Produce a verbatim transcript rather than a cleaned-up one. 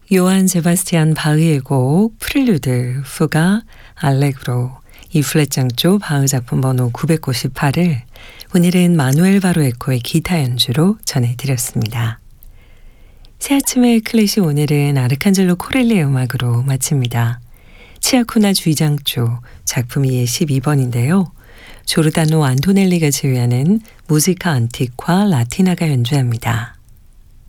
요한 세바스티안 바흐의 곡 프렐류드, 푸가, 알레그로, 이 플랫장조 바흐 작품 번호 구백구십팔을 오늘은 마누엘 바로에코의 기타 연주로 전해드렸습니다. 새 아침의 클래식 오늘은 아르칸젤로 코렐리의 음악으로 마칩니다. 치아쿠나 주의장조 작품 이의 십이 번인데요. 조르다노 안토넬리가 지휘하는 무지카 안티과 라티나가 연주합니다.